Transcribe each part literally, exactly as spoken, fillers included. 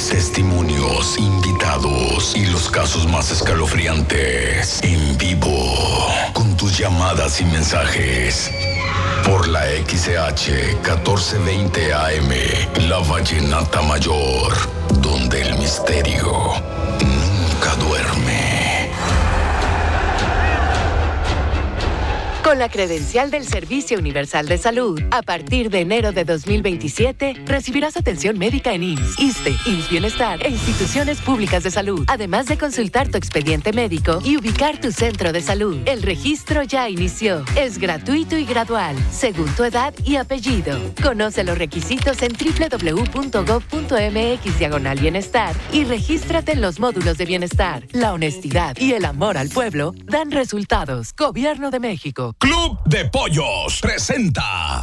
Testimonios, invitados y los casos más escalofriantes en vivo, con tus llamadas y mensajes. Por la X C H catorce veinte A M, La Vallenata Mayor, donde el misterio nunca duerme. Con la credencial del Servicio Universal de Salud, a partir de enero de dos mil veintisiete, recibirás atención médica en I M S S, ISSSTE, I M S S Bienestar e instituciones públicas de salud, además de consultar tu expediente médico y ubicar tu centro de salud. El registro ya inició. Es gratuito y gradual, según tu edad y apellido. Conoce los requisitos en doble u doble u doble u punto gov punto m x diagonal bienestar y regístrate en los módulos de bienestar. La honestidad y el amor al pueblo dan resultados. Gobierno de México. Club de Pollos presenta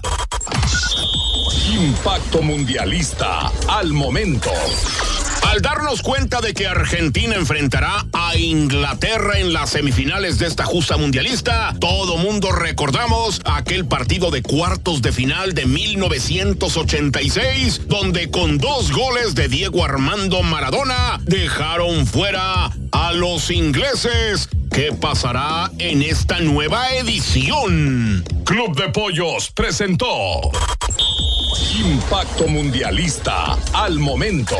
Impacto Mundialista al momento. Al darnos cuenta de que Argentina enfrentará a Inglaterra en las semifinales de esta justa mundialista, todo mundo recordamos aquel partido de cuartos de final de mil novecientos ochenta y seis, donde con dos goles de Diego Armando Maradona dejaron fuera a los ingleses. ¿Qué pasará en esta nueva edición? Club de Pollos presentó Impacto Mundialista al momento.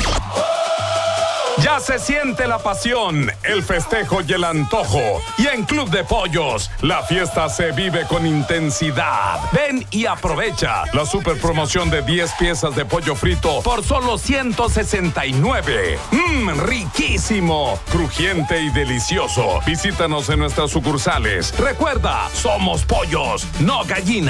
Ya se siente la pasión, el festejo y el antojo. Y en Club de Pollos, la fiesta se vive con intensidad. Ven y aprovecha la super promoción de diez piezas de pollo frito por solo ciento sesenta y nueve. ¡Mmm, riquísimo! Crujiente y delicioso. Visítanos en nuestras sucursales. Recuerda, somos pollos, no gallinas.